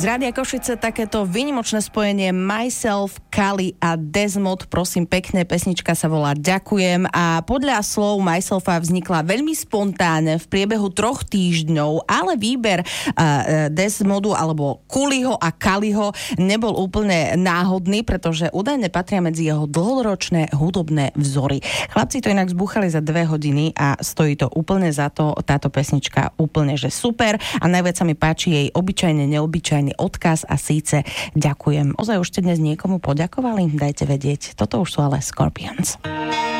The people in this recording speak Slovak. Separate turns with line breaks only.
Z Rádia Košice takéto výnimočné spojenie Myself, Kali a Desmod, prosím pekne, pesnička sa volá Ďakujem a podľa slov Myselfa vznikla veľmi spontánne v priebehu 3 týždňov, ale výber Desmodu alebo Kuliho a Kaliho nebol úplne náhodný, pretože údajne patria medzi jeho dlhoročné hudobné vzory. Chlapci to inak zbúchali za 2 hodiny a stojí to úplne za to, táto pesnička úplne že super a najviac sa mi páči jej obyčajne neobyčajný odkaz a síce ďakujem. Ozaj už ste dnes niekomu poďakovali? Dajte vedieť. Toto už sú ale Scorpions.